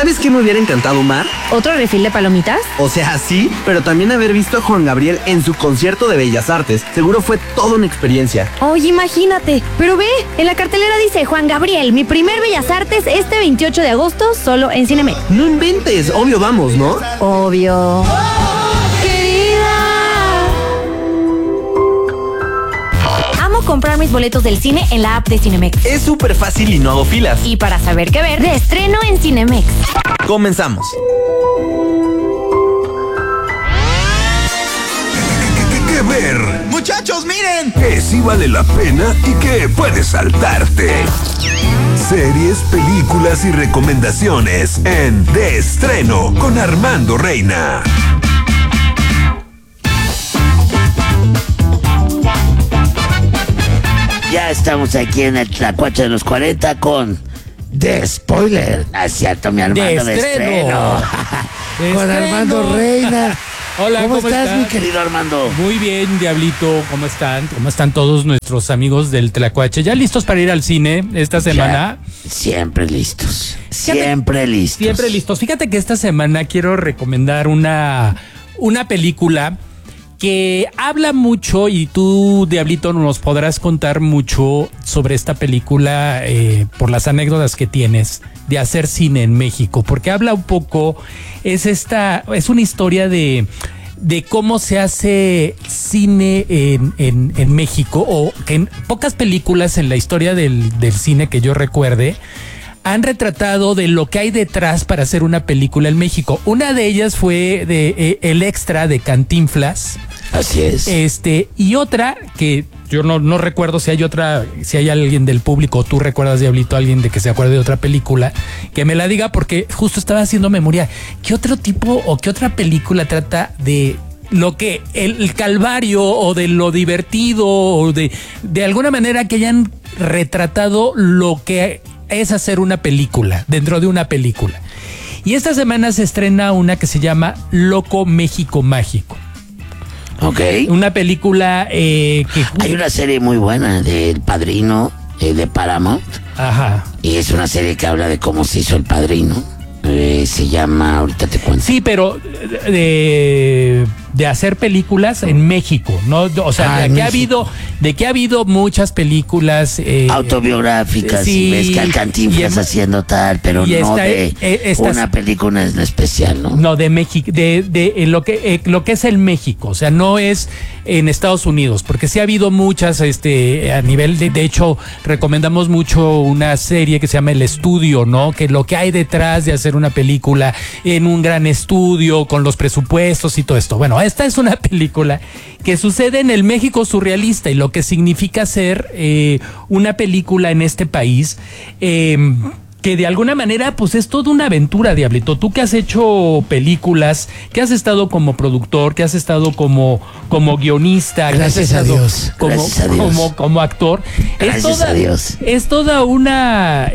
¿Sabes qué me hubiera encantado, Mar? ¿Otro refil de palomitas? O sea, sí, pero también haber visto a Juan Gabriel en su concierto de Bellas Artes. Seguro fue toda una experiencia. Oye, imagínate. Pero ve, en la cartelera dice Juan Gabriel, mi primer Bellas Artes este 28 de agosto, solo en Cinemex. No inventes, obvio vamos, ¿no? Obvio. Comprar mis boletos del cine en la app de Cinemex. Es súper fácil y no hago filas. Y para saber qué ver, de estreno en Cinemex. Comenzamos. ¿Qué ver? ¡Muchachos, miren! Que sí vale la pena y que puedes saltarte. Series, películas y recomendaciones en De Estreno con Armando Reina. Ya estamos aquí en el Tlacuache de los 40 con The Spoiler. ¿No es cierto, mi Armando? De estreno. Con Armando Reina. Hola, ¿Cómo estás, mi querido Armando? Muy bien, Diablito. ¿Cómo están? ¿Cómo están todos nuestros amigos del Tlacuache? ¿Ya listos para ir al cine esta semana? Ya, siempre listos. Siempre listos. Siempre listos. Fíjate que esta semana quiero recomendar una película que habla mucho, y tú, Diablito, nos podrás contar mucho sobre esta película por las anécdotas que tienes de hacer cine en México, porque habla un poco, es una historia de cómo se hace cine en México, o que en pocas películas en la historia del cine que yo recuerde han retratado de lo que hay detrás para hacer una película en México. Una de ellas fue de El Extra de Cantinflas. Así es. Y otra que yo no recuerdo si hay alguien del público, o tú recuerdas, Diablito, alguien de que se acuerde de otra película, que me la diga, porque justo estaba haciendo memoria. ¿Qué otro tipo o qué otra película trata de lo que el calvario, o de lo divertido, o de alguna manera que hayan retratado lo que es hacer una película dentro de una película? Y esta semana se estrena una que se llama Loco México Mágico. Ok. Una película que... Hay una serie muy buena de El Padrino, de Paramount. Ajá. Y es una serie que habla de cómo se hizo El Padrino. Se llama, ahorita te cuento. Sí, pero de hacer películas en México, ¿no? O sea, de que ha habido muchas películas autobiográficas, sí, y ves que Cantinflas haciendo tal, pero no una película en especial, ¿no? No, de México, de lo que es el México, o sea, no es en Estados Unidos, porque sí ha habido muchas a nivel de hecho, recomendamos mucho una serie que se llama El Estudio, ¿no? Que lo que hay detrás de hacer una película en un gran estudio con los presupuestos y todo esto. Bueno, esta es una película que sucede en el México surrealista, y lo que significa ser una película en este país, que de alguna manera pues es toda una aventura, Diablito. Tú que has hecho películas, que has estado como productor, que has estado como guionista, gracias que has estado a Dios, como actor, gracias a Dios. Es toda una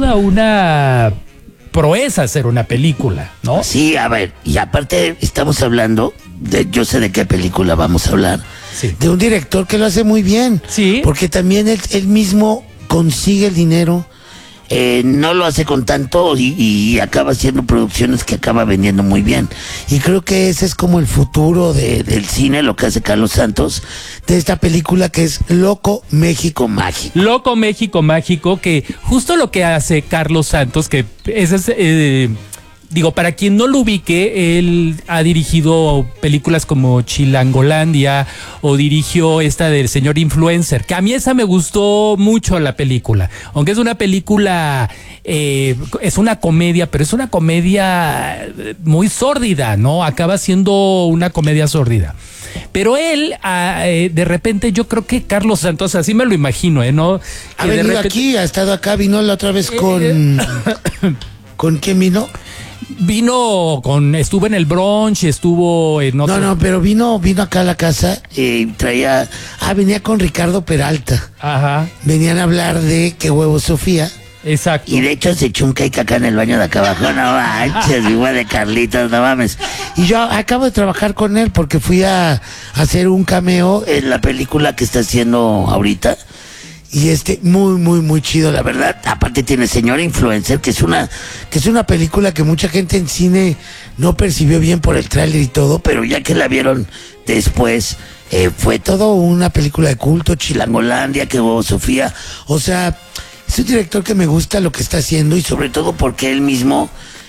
proeza hacer una película, ¿no? Sí, a ver, y aparte estamos hablando yo sé de qué película vamos a hablar, sí, de un director que lo hace muy bien, sí, porque también él mismo consigue el dinero, no lo hace con tanto, y acaba haciendo producciones que acaba vendiendo muy bien, y creo que ese es como el futuro del cine, lo que hace Carlos Santos, de esta película que es Loco México Mágico. Loco México Mágico, que justo lo que hace Carlos Santos, que digo, para quien no lo ubique, él ha dirigido películas como Chilangolandia, o dirigió esta del señor Influencer, que a mí esa me gustó mucho, la película, aunque es una película, es una comedia, pero es una comedia muy sórdida, ¿no? Acaba siendo una comedia sórdida. Pero él, de repente, yo creo que Carlos Santos, así me lo imagino, ¿no? Ha venido aquí, ha estado acá, vino la otra vez con... ¿Con quién vino? Estuvo en el brunch, estuvo en otro... No, pero vino acá a la casa y venía con Ricardo Peralta. Ajá. Venían a hablar de Qué Huevo Sofía. Exacto. Y de hecho se echó un cake acá en el baño de acá abajo. No manches, mi güey de Carlitos, no mames. Y yo acabo de trabajar con él porque fui a hacer un cameo en la película que está haciendo ahorita. Y muy, muy, muy chido, la verdad. Aparte tiene Señora Influencer, que es una película que mucha gente en cine no percibió bien por el tráiler y todo, pero ya que la vieron después, fue todo una película de culto, Chilangolandia, que hubo Sofía. O sea, es un director que me gusta lo que está haciendo y sobre todo porque él mismo,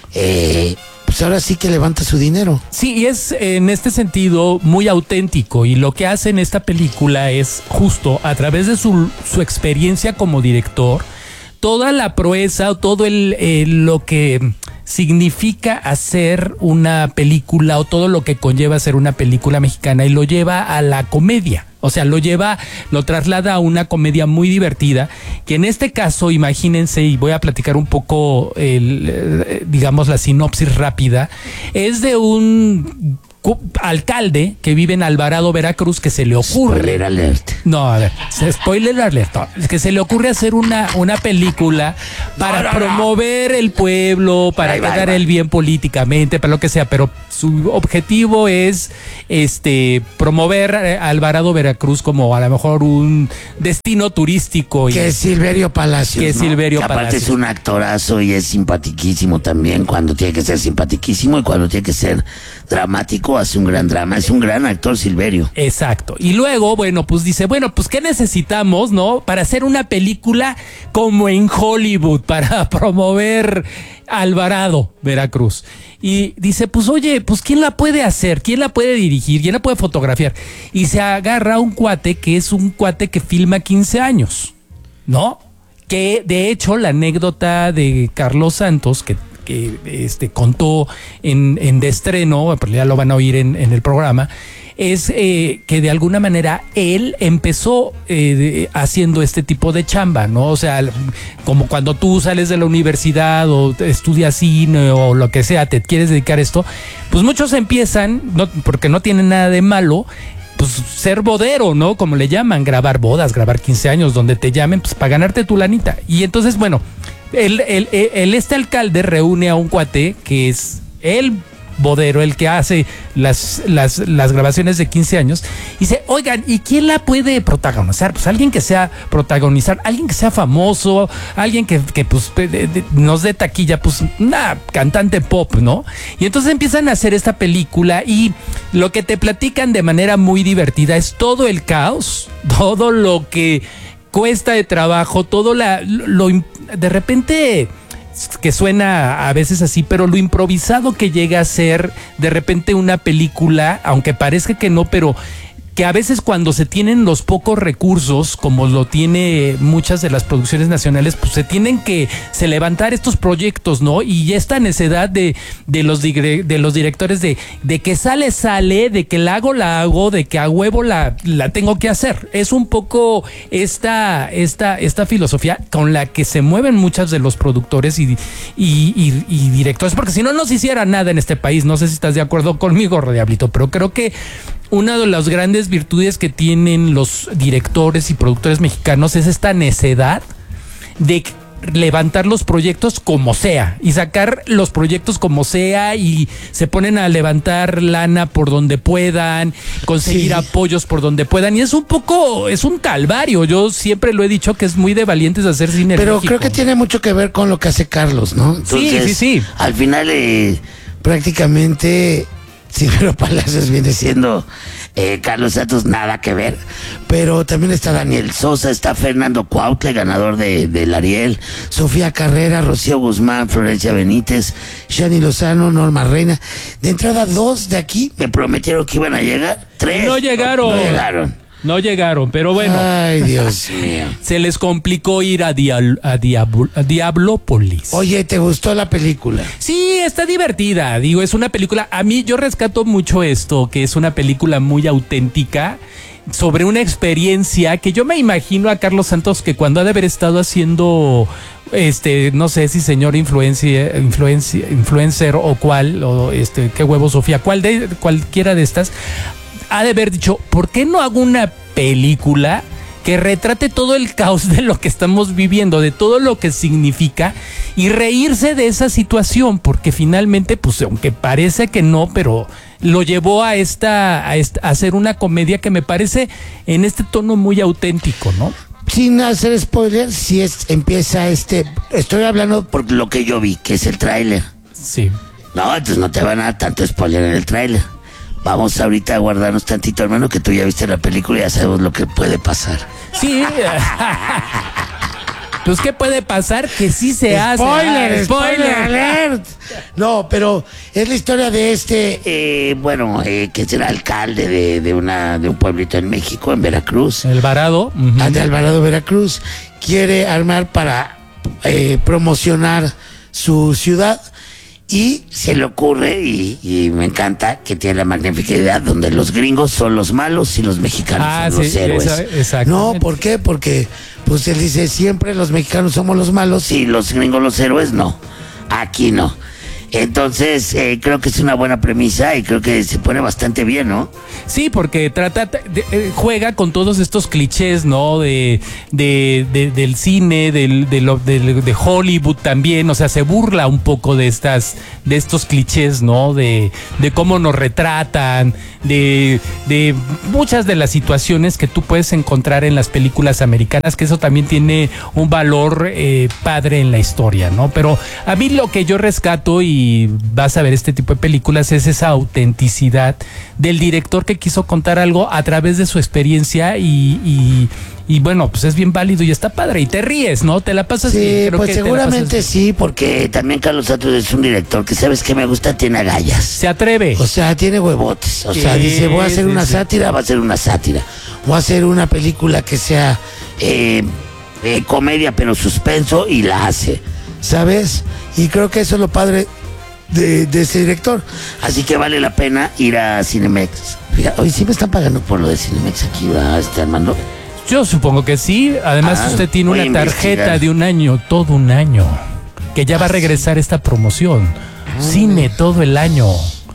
pues ahora sí que levanta su dinero. Sí, y es en este sentido muy auténtico, y lo que hace en esta película es justo a través de su experiencia como director, toda la proeza, todo lo que significa hacer una película o todo lo que conlleva hacer una película mexicana, y lo lleva a la comedia. O sea, lo traslada a una comedia muy divertida, que en este caso, imagínense, y voy a platicar un poco, digamos, la sinopsis rápida, es de un alcalde que vive en Alvarado, Veracruz, que se le ocurre... Spoiler alert. No, a ver, spoiler alert. No, es que se le ocurre hacer una película para promover el pueblo, para quedar el bien políticamente, para lo que sea, pero su objetivo es promover Alvarado, Veracruz como a lo mejor un destino turístico. Que es Silverio Palacios. Que es Silverio Palacios. Aparte es un actorazo y es simpatiquísimo también, cuando tiene que ser simpatiquísimo y cuando tiene que ser dramático, hace un gran drama, es un gran actor Silverio. Exacto. Y luego, bueno, pues dice, bueno, pues ¿qué necesitamos, no? Para hacer una película como en Hollywood, para promover Alvarado, Veracruz. Y dice, pues oye, pues ¿quién la puede hacer? ¿Quién la puede dirigir? ¿Quién la puede fotografiar? Y se agarra a un cuate que es un cuate que filma 15 años, ¿no? Que de hecho la anécdota de Carlos Santos, que contó en de estreno, pero ya lo van a oír en el programa, es que de alguna manera él empezó haciendo este tipo de chamba, ¿no? O sea, como cuando tú sales de la universidad o estudias cine o lo que sea, te quieres dedicar a esto, pues muchos empiezan, porque no tienen nada de malo, pues ser bodero, ¿no? Como le llaman, grabar bodas, grabar 15 años, donde te llamen, pues para ganarte tu lanita. Y entonces, bueno, este alcalde reúne a un cuate que es el bodero, el que hace las grabaciones de 15 años, y dice, oigan, ¿y quién la puede protagonizar? Pues alguien que sea famoso, alguien que pues nos dé taquilla, pues una cantante pop, ¿no? Y entonces empiezan a hacer esta película, y lo que te platican de manera muy divertida es todo el caos, todo lo que cuesta de trabajo, todo de repente, que suena a veces así, pero lo improvisado que llega a ser de repente una película, aunque parezca que no, pero que a veces cuando se tienen los pocos recursos, como lo tiene muchas de las producciones nacionales, pues se levantar estos proyectos, ¿no? Y esta necedad de los directores de que sale, de que la hago, de que a huevo la tengo que hacer. Es un poco esta filosofía con la que se mueven muchos de los productores y directores, porque si no se hiciera nada en este país. No sé si estás de acuerdo conmigo, Diablito, pero creo que una de las grandes virtudes que tienen los directores y productores mexicanos es esta necedad de levantar los proyectos como sea y sacar los proyectos como sea, y se ponen a levantar lana por donde puedan, conseguir apoyos por donde puedan, y es un calvario. Yo siempre lo he dicho que es muy de valientes hacer cine. Pero creo que tiene mucho que ver con lo que hace Carlos, ¿no? Entonces, sí. Al final prácticamente Silverio Palacios viene siendo Carlos Santos, nada que ver. Pero también está Daniel Sosa, está Fernando Cuautle, ganador del Ariel, Sofía Carrera, Rocío Guzmán, Florencia Benítez, Shani Lozano, Norma Reina. De entrada, 2 de aquí me prometieron que iban a llegar. 3 no llegaron. No llegaron, pero bueno. Ay, Dios mío. Se les complicó ir a Diablópolis. Oye, ¿te gustó la película? Sí, está divertida. Digo, es una película, a mí yo rescato mucho esto, que es una película muy auténtica sobre una experiencia que yo me imagino a Carlos Santos, que cuando ha de haber estado haciendo no sé si señor influencer o cuál, o qué huevo Sofía, cualquiera de estas, ha de haber dicho, ¿por qué no hago una película que retrate todo el caos de lo que estamos viviendo, de todo lo que significa, y reírse de esa situación? Porque finalmente, pues aunque parece que no, pero lo llevó a hacer una comedia que me parece en este tono muy auténtico, ¿no? sin hacer spoiler, si empieza estoy hablando por lo que yo vi, que es el tráiler. Sí. No, entonces no te van a dar tanto spoiler en el tráiler. Vamos ahorita a guardarnos tantito, hermano, que tú ya viste la película y ya sabemos lo que puede pasar. Sí. Pues, ¿qué puede pasar? Que sí se hace. Spoiler alert. No, pero es la historia de que será alcalde de un pueblito en México, en Veracruz. Alvarado. De Alvarado, Veracruz. Quiere armar para promocionar su ciudad. Y se le ocurre, y me encanta, que tiene la magnífica idea donde los gringos son los malos y los mexicanos son los héroes. Exacto. No, ¿por qué? Porque pues él dice, siempre los mexicanos somos los malos y los gringos los héroes. No, aquí no. Entonces, creo que es una buena premisa y creo que se pone bastante bien, ¿no? Sí, porque juega con todos estos clichés, ¿no? Del cine, de Hollywood también, o sea, se burla un poco de estos clichés, ¿no? De cómo nos retratan, de muchas de las situaciones que tú puedes encontrar en las películas americanas, que eso también tiene un valor padre en la historia, ¿no? Pero a mí lo que yo rescato, y vas a ver este tipo de películas, es esa autenticidad del director que quiso contar algo a través de su experiencia y bueno, pues es bien válido y está padre y te ríes, ¿no? Te la pasas bien. Sí, Creo pues que seguramente sí, porque también Carlos Santos es un director que, ¿sabes qué me gusta? Tiene agallas. Se atreve. O sea, tiene huevotes. O sea, dice, voy a hacer una sátira, va a ser una sátira. Voy a hacer una película que sea comedia pero suspenso, y la hace, ¿sabes? Y creo que eso es lo padre de ese director. Así que vale la pena ir a Cinemex. Fíjate, hoy sí me están pagando por lo de Cinemex aquí, ¿verdad, Armando? Yo supongo que sí. Además, usted tiene una tarjeta de un año, todo un año, que ya va a regresar esta promoción. Cine todo el año.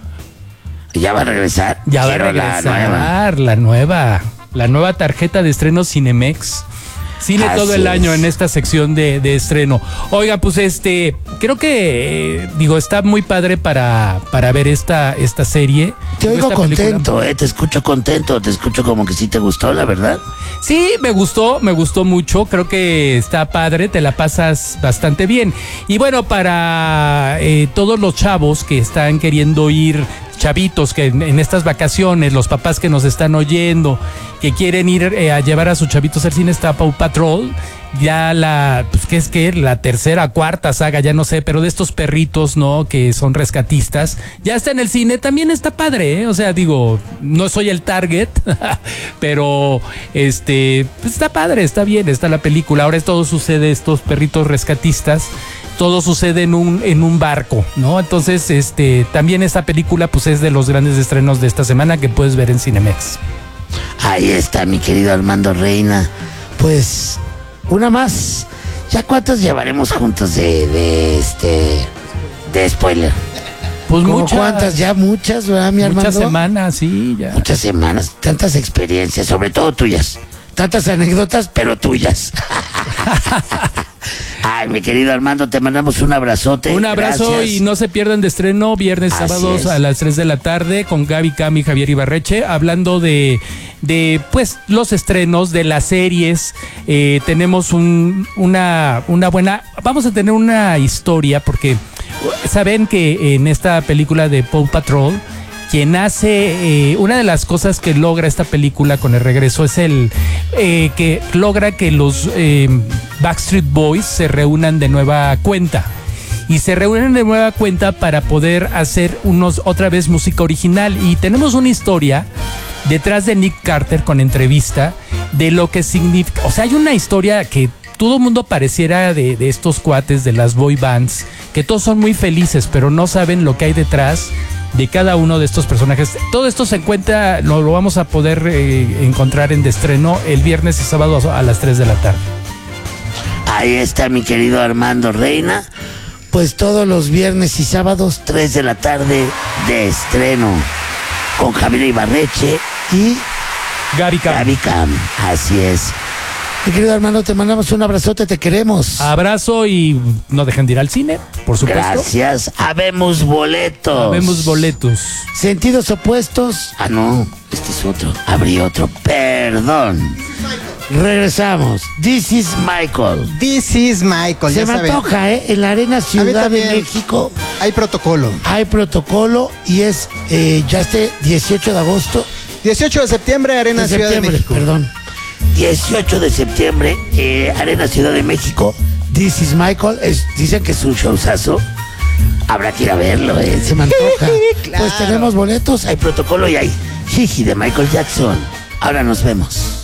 ¿Ya va a regresar? Ya va a regresar la nueva tarjeta de estreno Cinemex. Cine Así todo el año es. en esta sección de estreno. Oiga, pues creo que está muy padre para ver esta serie. Te oigo esta contento, película. te escucho contento, te escucho como que sí te gustó, la verdad. Sí, me gustó mucho. Creo que está padre, te la pasas bastante bien. Y bueno, para todos los chavos que están queriendo ir, chavitos que en estas vacaciones, los papás que nos están oyendo, que quieren ir a llevar a sus chavitos al cine, está Paw Patrol, ya la tercera, cuarta saga, ya no sé, pero de estos perritos, ¿no? Que son rescatistas, ya está en el cine, también está padre, ¿eh? O sea, no soy el target, pero pues está padre, está bien, está la película. Ahora todo sucede, estos perritos rescatistas, todo sucede en un barco, ¿no? Entonces, también esta película, pues, es de los grandes estrenos de esta semana que puedes ver en Cinemex. Ahí está, mi querido Armando Reina. Pues, una más. ¿Ya cuántos llevaremos juntos de spoiler? Pues ¿Cómo muchas. ¿Cuántas? Ya muchas, ¿verdad, mi Armando? Muchas semanas, sí, ya. Muchas semanas, tantas experiencias, sobre todo tuyas. Tantas anécdotas, pero tuyas. Ay, mi querido Armando, te mandamos un abrazote. Un abrazo. Gracias. Y no se pierdan de estreno viernes, Así sábados es. a las 3 de la tarde con Gaby Cam y Javier Ibarreche, hablando de pues los estrenos de las series. Tenemos una buena, vamos a tener una historia, porque saben que en esta película de Paw Patrol, quien hace, una de las cosas que logra esta película con el regreso es que logra que los Backstreet Boys se reúnan de nueva cuenta. Y se reúnen de nueva cuenta para poder hacer otra vez música original. Y tenemos una historia detrás de Nick Carter con entrevista de lo que significa. O sea, hay una historia que todo el mundo pareciera de estos cuates de las boy bands, que todos son muy felices, pero no saben lo que hay detrás de cada uno de estos personajes. Todo esto se encuentra, lo vamos a poder encontrar en de estreno el viernes y sábado a las 3 de la tarde. Ahí está, mi querido Armando Reina. Pues todos los viernes y sábados, 3 de la tarde de estreno, con Javier Ibarreche y Gaby Cam. Gaby Cam. Así es. Mi querido Armando, te mandamos un abrazote, te queremos. Abrazo y no dejen de ir al cine, por supuesto. Gracias. Habemos boletos. Habemos boletos. Sentidos opuestos. Ah, no, este es otro. Abrí otro. Perdón. Regresamos. This is Michael. This is Michael, Se ya me saben. antoja, ¿eh? En la Arena Ciudad de también. México Hay protocolo. hay protocolo y es ya 18 de agosto. 18 de septiembre, Arena Ciudad de México. Perdón. 18 de septiembre, Arena Ciudad de México. This is Michael. Dicen que es un showzazo. Habrá que ir a verlo, se me antoja. Claro. Pues tenemos boletos, hay protocolo y hay Jiji de Michael Jackson. Ahora nos vemos.